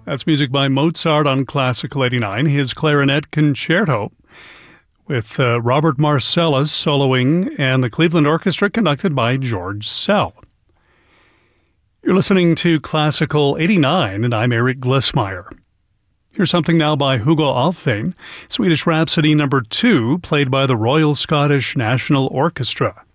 That's music by Mozart on Classical 89, his Clarinet Concerto, with Robert Marcellus soloing and the Cleveland Orchestra conducted by George Szell. You're listening to Classical 89, and I'm Eric Glissmeyer. Here's something now by Hugo Alfvén, Swedish Rhapsody No. 2, played by the Royal Scottish National Orchestra.